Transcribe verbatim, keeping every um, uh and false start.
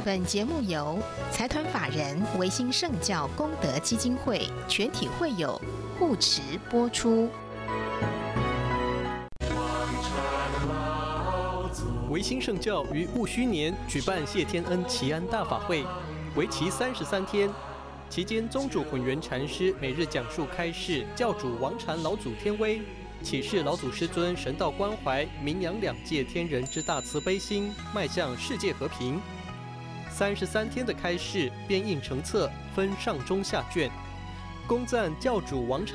本节目由财团法人维新圣教功德基金会全体会友护持播出。 维新圣教于戊戌年举办谢天恩祈安大法会，为期三十三天。期间，宗主混元禅师每日讲述开示教主王禅老祖天威，启示老祖师尊神道关怀，名扬两界天人之大慈悲心，迈向世界和平。三十三天的开示编印成册，分上中下卷，恭赞教主王禅